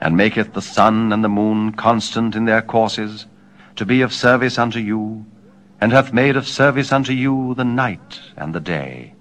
and maketh the sun and the moon constant in their courses, to be of service unto you, and hath made of service unto you the night and the day.